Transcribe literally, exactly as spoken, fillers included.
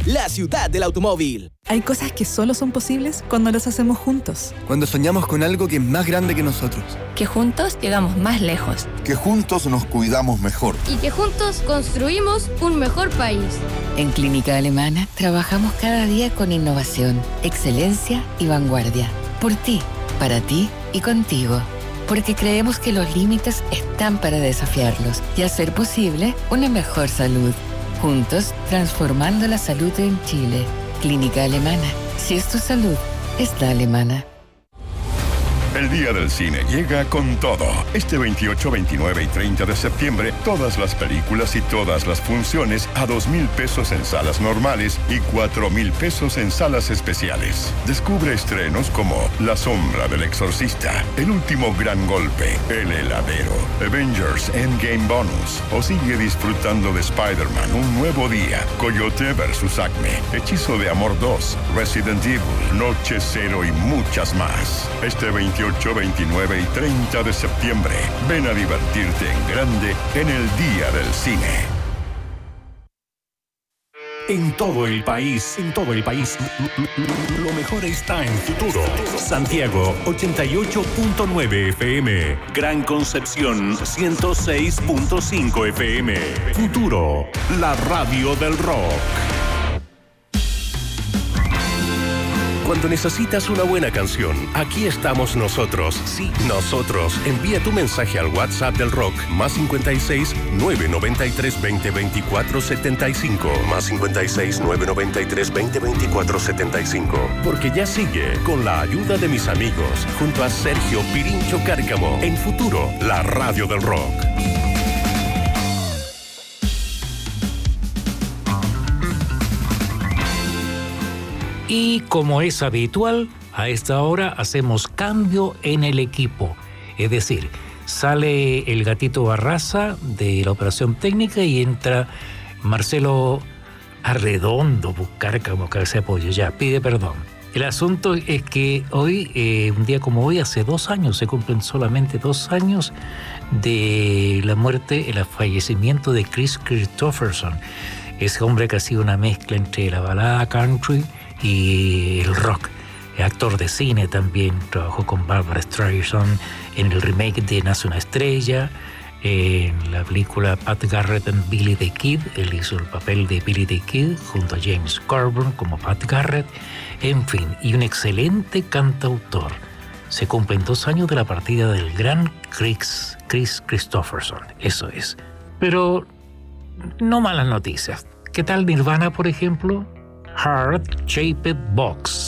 la ciudad del automóvil. Hay cosas que solo son posibles cuando las hacemos juntos. Cuando soñamos con algo que es más grande que nosotros. Que juntos llegamos más lejos. Que juntos nos cuidamos mejor. Y que juntos construimos un mejor país. En Clínica Alemana trabajamos cada día con innovación, excelencia y vanguardia. Por ti, para ti y contigo. Porque creemos que los límites están para desafiarlos y hacer posible una mejor salud. Juntos, transformando la salud en Chile. Clínica Alemana. Si es tu salud, es la alemana. El Día del Cine llega con todo. Este veintiocho, veintinueve y treinta de septiembre, todas las películas y todas las funciones a dos mil pesos en salas normales y cuatro mil pesos en salas especiales. Descubre estrenos como La Sombra del Exorcista, El Último Gran Golpe, El Heladero, Avengers Endgame Bonus, o sigue disfrutando de Spider-Man Un Nuevo Día, Coyote versus Acme, Hechizo de Amor dos, Resident Evil, Noche Cero y muchas más. Este veintiocho, veintinueve y treinta de septiembre, ven a divertirte en grande en el Día del Cine. En todo el país, en todo el país, lo mejor está en Futuro. Santiago, ochenta y ocho punto nueve F M. Gran Concepción, ciento seis punto cinco F M. Futuro, la radio del rock. Cuando necesitas una buena canción, aquí estamos nosotros. Sí, nosotros. Envía tu mensaje al WhatsApp del rock, más cincuenta y seis, nueve noventa y tres, veinte, veinticuatro, setenta y cinco. Más cincuenta y seis, nueve noventa y tres, veinte, veinticuatro, setenta y cinco. Porque ya sigue, con la ayuda de mis amigos, junto a Sergio Pirincho Cárcamo, en Futuro, la radio del rock. Y como es habitual, a esta hora hacemos cambio en el equipo. Es decir, sale el gatito Barraza de la operación técnica y entra Marcelo Arredondo, buscar como que se apoyo. Ya, pide perdón. El asunto es que hoy, eh, un día como hoy, hace dos años, se cumplen solamente dos años de la muerte, el fallecimiento de Kris Kristofferson. Ese hombre que ha sido una mezcla entre la balada country y el rock. Actor de cine también, trabajó con Barbra Streisand en el remake de Nace una estrella, en la película Pat Garrett and Billy the Kid. Él hizo el papel de Billy the Kid junto a James Coburn como Pat Garrett. En fin, y un excelente cantautor. Se cumplen dos años de la partida del gran Kris, Kris Kristofferson, eso es. Pero no malas noticias. ¿Qué tal Nirvana, por ejemplo? Heart Shaped Box.